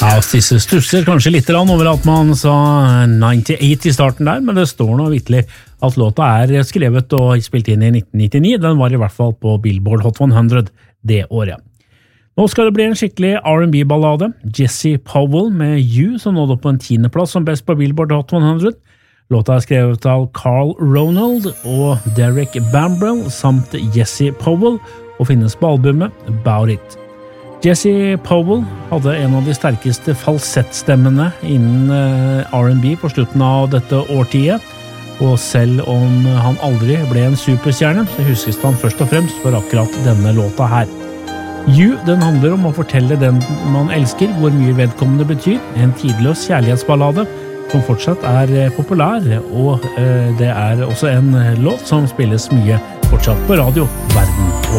Ja, disse stusser kanskje litt over at man sa 98 i starten der, men det står nå virkelig at låta skrevet og spilt inn i 1999. Den var i hvert fall på Billboard Hot 100 det året. Nå skal det bli en skikkelig R&B-ballade. Jesse Powell med You, som nådde opp på en 10. plass som best på Billboard Hot 100. Låta skrevet av Carl Ronald og Derek Bambrell samt Jesse Powell og finnes på albumet About It. Jesse Powell hadde en av de sterkeste falsettstemmene innen R&B på slutten av dette årtiet, og selv om han aldri ble en superstjerne, så huskes han først og fremst for akkurat denne låta her. You, den handler om å fortelle den man elsker hvor mye vedkommende betyr, en tidløs kjærlighetsballade som fortsatt populær, og det også en låt som spilles mye fortsatt på radio verden over.